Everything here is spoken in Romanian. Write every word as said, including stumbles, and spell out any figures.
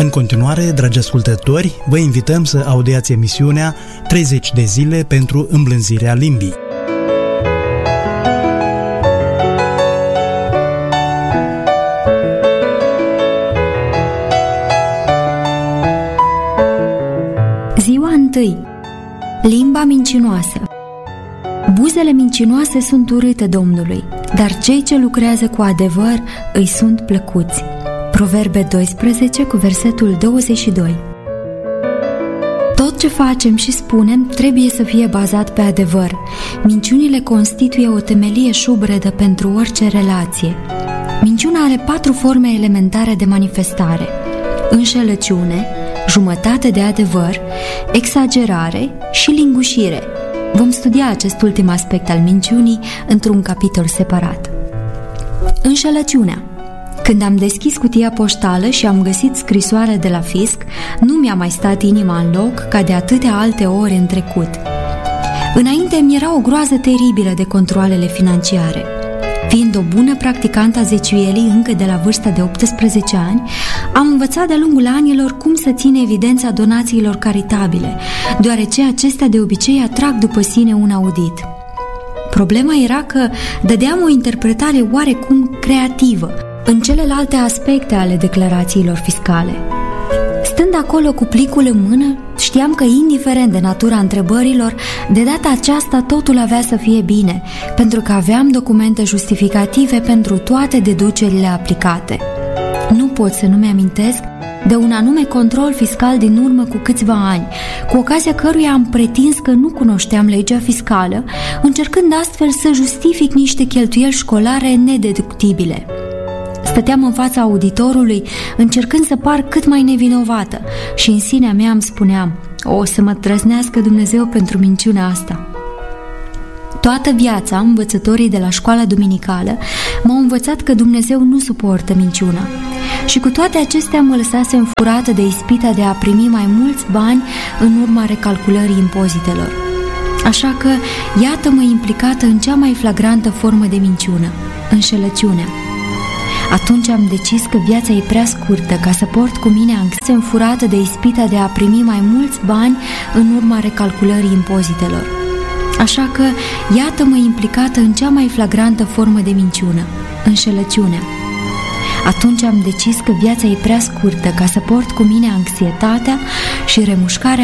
În continuare, dragi ascultători, vă invităm să audiați emisiunea treizeci de zile pentru îmblânzirea limbii. Ziua întâi. Limba mincinoasă. Buzele mincinoase sunt urâte Domnului, dar cei ce lucrează cu adevăr îi sunt plăcuți. Proverbe doisprezece cu versetul douăzeci și doi. Tot ce facem și spunem trebuie să fie bazat pe adevăr. Minciunile constituie o temelie șubredă pentru orice relație. Minciuna are patru forme elementare de manifestare: înșelăciune, jumătate de adevăr, exagerare și lingușire. Vom studia acest ultim aspect al minciunii într-un capitol separat. Înșelăciunea. Când am deschis cutia poștală și am găsit scrisoarea de la fisc, nu mi-a mai stat inima în loc ca de atâtea alte ori în trecut. Înainte mi era o groază teribilă de controalele financiare. Fiind o bună practicantă a zeciuielii încă de la vârsta de optsprezece ani, am învățat de-a lungul anilor cum să țin evidența donațiilor caritabile, deoarece acestea de obicei atrag după sine un audit. Problema era că dădeam o interpretare oarecum creativă în celelalte aspecte ale declarațiilor fiscale. Stând acolo cu plicul în mână, știam că, indiferent de natura întrebărilor, de data aceasta totul avea să fie bine, pentru că aveam documente justificative pentru toate deducerile aplicate. Nu pot să nu-mi amintesc de un anume control fiscal din urmă cu câțiva ani, cu ocazia căruia am pretins că nu cunoșteam legea fiscală, încercând astfel să justific niște cheltuieli școlare nedeductibile. Stăteam în fața auditorului, încercând să par cât mai nevinovată și în sinea mea îmi spuneam: o să mă trăsnească Dumnezeu pentru minciuna asta. Toată viața, învățătorii de la școala duminicală m-au învățat că Dumnezeu nu suportă minciuna. Și cu toate acestea mă lăsasem furată de ispita de a primi mai mulți bani în urma recalculării impozitelor. Așa că, iată-mă implicată în cea mai flagrantă formă de minciună, înșelăciunea. Atunci am decis că viața e prea scurtă ca să port cu mine anxietatea furată de ispita de a primi mai mulți bani în urma recalculării impozitelor. Așa că, iată-mă implicată în cea mai flagrantă formă de minciună, înșelăciunea. Atunci am decis că viața e prea scurtă ca să port cu mine anxietatea și remușcarea